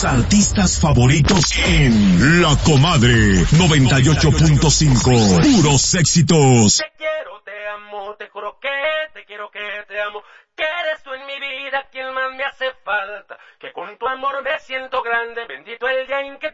Tus artistas favoritos en La Comadre 98.5. Puros éxitos. Te quiero, te amo, te juro que te quiero, que te amo. Que eres tú en mi vida quien más me hace falta. Que con tu amor me siento grande. Bendito el día en que